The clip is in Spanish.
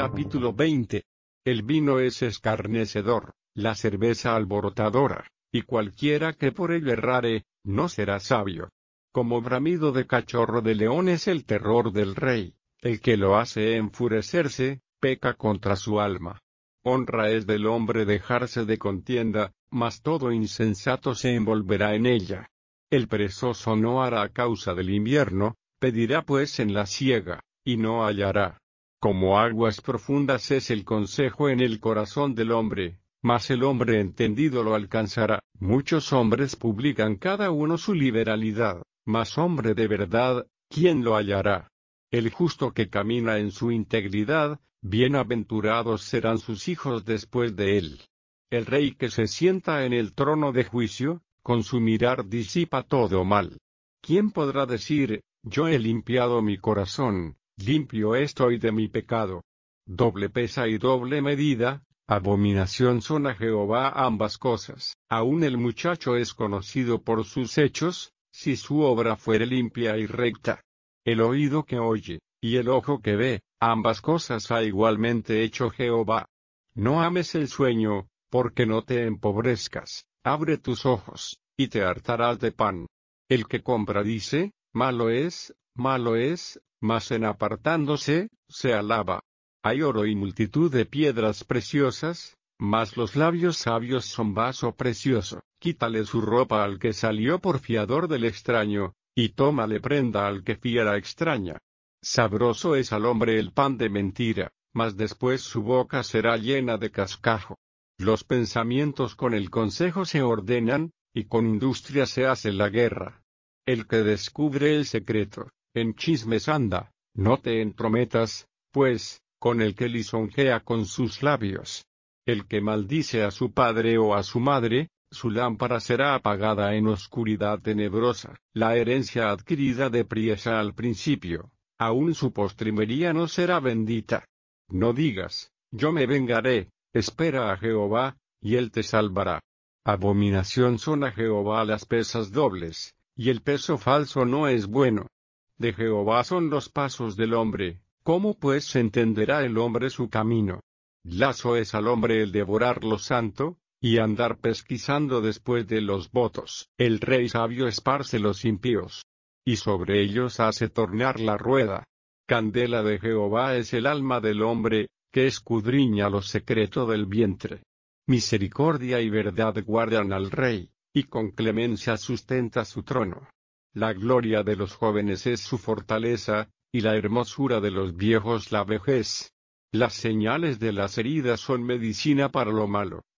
Capítulo 20. El vino es escarnecedor, la cerveza alborotadora, y cualquiera que por ello errare, no será sabio. Como bramido de cachorro de león es el terror del rey, el que lo hace enfurecerse, peca contra su alma. Honra es del hombre dejarse de contienda, mas todo insensato se envolverá en ella. El perezoso no hará a causa del invierno, pedirá pues en la siega, y no hallará. Como aguas profundas es el consejo en el corazón del hombre, mas el hombre entendido lo alcanzará. Muchos hombres publican cada uno su liberalidad, mas hombre de verdad, ¿quién lo hallará? El justo que camina en su integridad, bienaventurados serán sus hijos después de él. El rey que se sienta en el trono de juicio, con su mirar disipa todo mal. ¿Quién podrá decir, yo he limpiado mi corazón, limpio estoy de mi pecado? Doble pesa y doble medida, abominación son a Jehová ambas cosas. Aun el muchacho es conocido por sus hechos, si su obra fuere limpia y recta. El oído que oye, y el ojo que ve, ambas cosas ha igualmente hecho Jehová. No ames el sueño, porque no te empobrezcas, abre tus ojos, y te hartarás de pan. El que compra dice, malo es, mas en apartándose, se alaba. Hay oro y multitud de piedras preciosas, mas los labios sabios son vaso precioso. Quítale su ropa al que salió por fiador del extraño, y tómale prenda al que fiera extraña. Sabroso es al hombre el pan de mentira, mas después su boca será llena de cascajo. Los pensamientos con el consejo se ordenan, y con industria se hace la guerra. El que descubre el secreto, en chismes anda, no te entrometas, pues, con el que lisonjea con sus labios. El que maldice a su padre o a su madre, su lámpara será apagada en oscuridad tenebrosa. La herencia adquirida depriesa al principio, aun su postrimería no será bendita. No digas, yo me vengaré, espera a Jehová, y él te salvará. Abominación son a Jehová las pesas dobles, y el peso falso no es bueno. De Jehová son los pasos del hombre, ¿cómo pues entenderá el hombre su camino? Lazo es al hombre el devorar lo santo, y andar pesquisando después de los votos. El rey sabio esparce los impíos, y sobre ellos hace tornar la rueda. Candela de Jehová es el alma del hombre, que escudriña lo secreto del vientre. Misericordia y verdad guardan al rey, y con clemencia sustenta su trono. La gloria de los jóvenes es su fortaleza, y la hermosura de los viejos la vejez. Las señales de las heridas son medicina para lo malo,